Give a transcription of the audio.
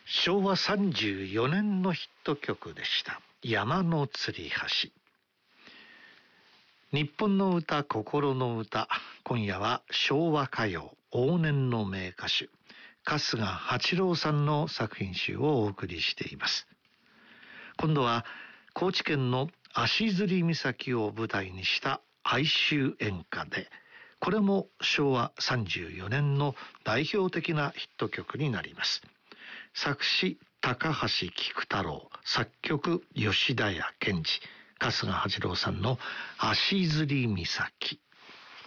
昭和34年のヒット曲でした。山の吊り橋。日本の歌、心の歌。今夜は昭和歌謡往年の名歌手春日八郎さんの作品集をお送りしています。今度は高知県の足摺岬を舞台にした哀愁演歌で、これも昭和34年の代表的なヒット曲になります。作詞高橋菊太郎、作曲吉田屋健二、春日八郎さんの足摺岬。